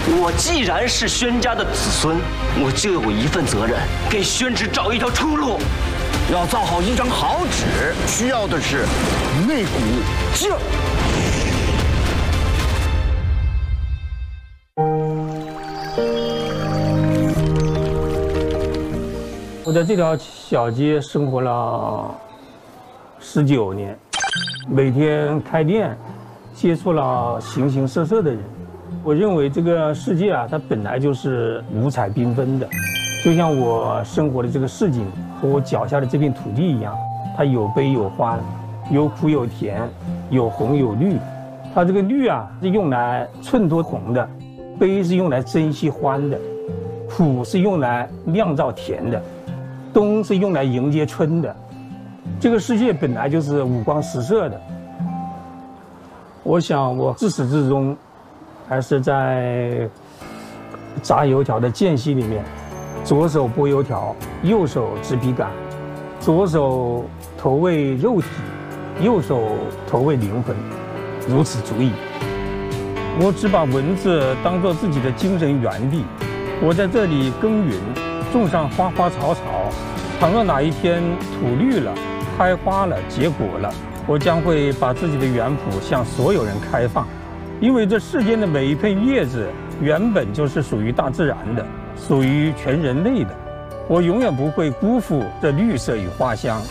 我既然是宣家的子孙，我就有一份责任，给宣纸找一条出路。 要造好一张好纸，需要的是那股劲儿。 我在这条小街生活了19年，每天开店，接触了形形色色的人。我认为这个世界啊，它本来就是五彩缤纷的，就像我生活的这个市井和我脚下的这片土地一样，它有悲有欢，有苦有甜，有红有绿。它这个绿啊是用来衬托红的，悲是用来珍惜欢的，苦是用来酿造甜的。冬是用来迎接春的，这个世界本来就是五光十色的。我想我自始至终，还是在炸油条的间隙里面，左手剥油条，右手执笔杆，左手投喂肉体，右手投喂灵魂，如此足矣。我只把文字当作自己的精神园地，我在这里耕耘，种上花花草草，倘若哪一天土绿了、开花了、结果了，我将会把自己的园圃向所有人开放，因为这世间的每一片叶子原本就是属于大自然的，属于全人类的。我永远不会辜负这绿色与花香。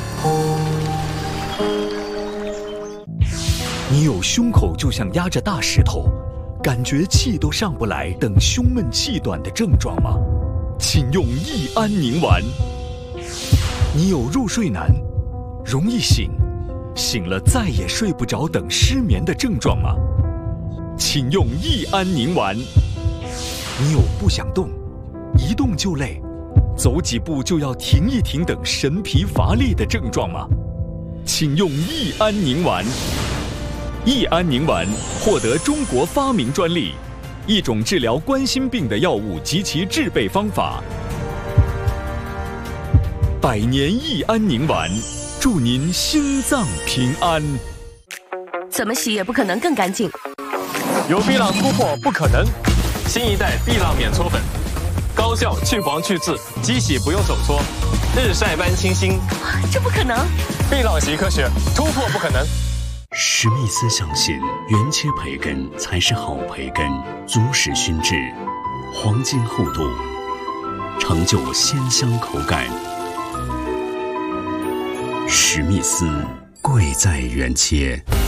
你有胸口就像压着大石头，感觉气都上不来等胸闷气短的症状吗？请用益安宁丸。你有入睡难、容易醒、醒了再也睡不着等失眠的症状吗？请用益安宁丸。你有不想动、一动就累、走几步就要停一停等神疲乏力的症状吗？请用益安宁丸。益安宁丸获得中国发明专利，一种治疗冠心病的药物及其制备方法。100年益安宁丸，祝您心脏平安。 怎么洗也不可能更干净。 由碧浪突破不可能，新一代碧浪免搓粉，高效去黄去渍，机洗不用手搓，日晒般清新。 这不可能！ 碧浪习科学，突破不可能。 史密斯相信，原切培根才是好培根，足使熏制，黄金厚度，成就鲜香口感。史密斯，贵在原切。